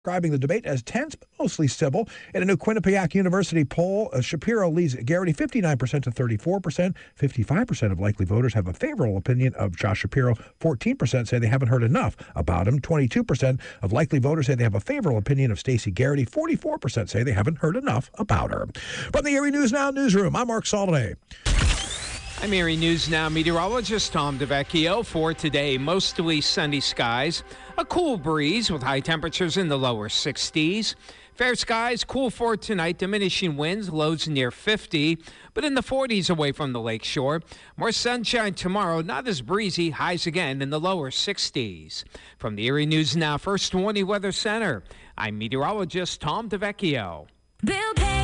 Describing the debate as tense but mostly civil. In a new Quinnipiac University poll, Shapiro leads Garrity 59% to 34%. 55% of likely voters have a favorable opinion of Josh Shapiro. 14% say they haven't heard enough about him. 22% of likely voters say they have a favorable opinion of Stacey Garrity. 44% say they haven't heard enough about her. From the Erie News Now newsroom, I'm Mark Soliday. I'm Erie News Now meteorologist Tom DeVecchio. For today, mostly sunny skies, a cool breeze with high temperatures in the lower 60s. Fair skies, cool for tonight, diminishing winds, lows near 50, but in the 40s away from the lakeshore. More sunshine tomorrow, not as breezy, highs again in the lower 60s. From the Erie News Now First Warning Weather Center, I'm meteorologist Tom DeVecchio.